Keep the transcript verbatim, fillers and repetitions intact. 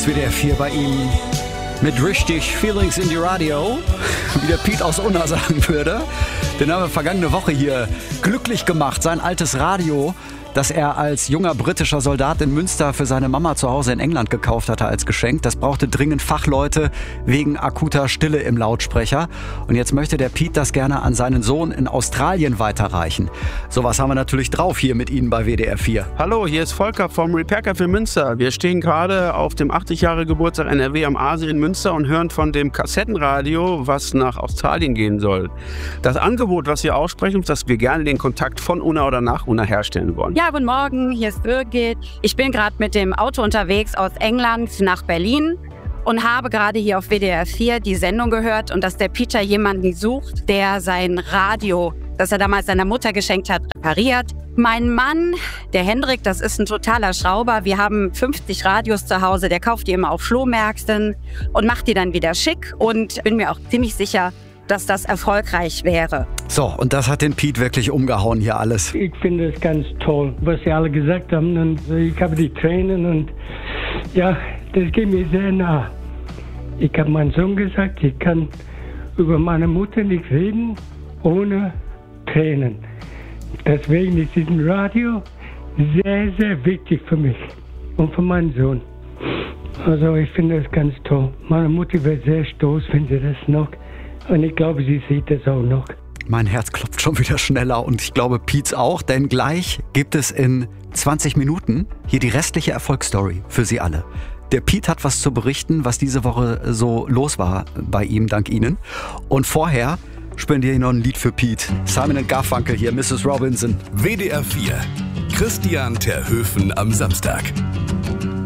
W D R vier bei Ihnen mit richtig Feelings in die Radio, wie der Piet aus Unna sagen würde. Den haben wir vergangene Woche hier glücklich gemacht. Sein altes Radio, das er als junger britischer Soldat in Münster für seine Mama zu Hause in England gekauft hatte als Geschenk. Das brauchte dringend Fachleute wegen akuter Stille im Lautsprecher. Und jetzt möchte der Piet das gerne an seinen Sohn in Australien weiterreichen. Sowas haben wir natürlich drauf hier mit Ihnen bei W D R vier. Hallo, hier ist Volker vom Repair Café Münster. Wir stehen gerade auf dem achtzig Jahre Geburtstag N R W am Aasee in Münster und hören von dem Kassettenradio, was nach Australien gehen soll. Das Angebot, was wir aussprechen, ist, dass wir gerne den Kontakt von Unna oder nach Unna herstellen wollen. Ja, guten Morgen, hier ist Birgit. Ich bin gerade mit dem Auto unterwegs aus England nach Berlin und habe gerade hier auf W D R vier die Sendung gehört und dass der Peter jemanden sucht, der sein Radio, das er damals seiner Mutter geschenkt hat, repariert. Mein Mann, der Hendrik, das ist ein totaler Schrauber. Wir haben fünfzig Radios zu Hause, der kauft die immer auf Flohmärkten und macht die dann wieder schick und bin mir auch ziemlich sicher, dass das erfolgreich wäre. So, und das hat den Piet wirklich umgehauen hier alles. Ich finde es ganz toll, was Sie alle gesagt haben. Und ich habe die Tränen und ja, das geht mir sehr nah. Ich habe meinem Sohn gesagt, ich kann über meine Mutter nicht reden ohne Tränen. Deswegen ist dieses Radio sehr, sehr wichtig für mich und für meinen Sohn. Also ich finde es ganz toll. Meine Mutter wird sehr stolz, wenn sie das noch. Und ich glaube, sie sieht das auch noch. Mein Herz klopft schon wieder schneller und ich glaube Piets auch, denn gleich gibt es in zwanzig Minuten hier die restliche Erfolgsstory für Sie alle. Der Piet hat was zu berichten, was diese Woche so los war bei ihm, dank Ihnen. Und vorher spielen wir hier noch ein Lied für Piet. Simon and Garfunkel hier, Missus Robinson. W D R vier. Christian Terhöfen am Samstag.